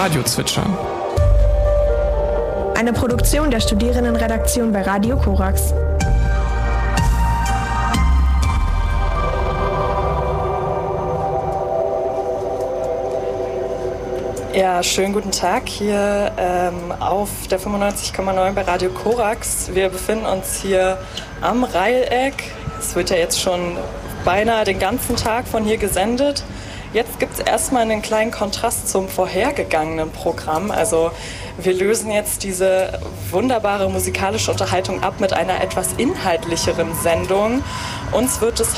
Radiozwitscher. Eine Produktion der Studierendenredaktion bei Radio Korax. Ja, schönen guten Tag hier auf der 95,9 bei Radio Korax. Wir befinden uns hier am Reileck. Es wird ja jetzt schon beinahe den ganzen Tag von hier gesendet. Jetzt gibt es erstmal einen kleinen Kontrast zum vorhergegangenen Programm. Also wir lösen jetzt diese wunderbare musikalische Unterhaltung ab mit einer etwas inhaltlicheren Sendung. Uns wird es